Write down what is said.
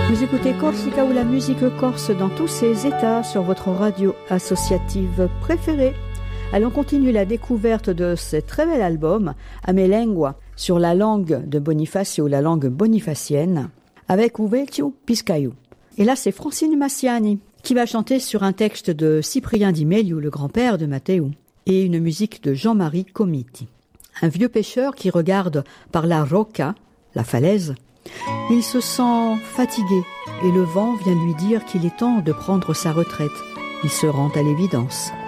Vous écoutez Corsica ou la musique corse dans tous ses états sur votre radio associative préférée. Allons continuer la découverte de ce très bel album, Amelengua, sur la langue de Bonifacio, la langue bonifacienne, avec Uveltiu Piscaiu. Et là, c'est Francine Massiani qui va chanter sur un texte de Cyprien Di Meliu, le grand-père de Matteo, et une musique de Jean-Marie Comiti. Un vieux pêcheur qui regarde par la rocca, la falaise. Il se sent fatigué et le vent vient lui dire qu'il est temps de prendre sa retraite. Il se rend à l'évidence.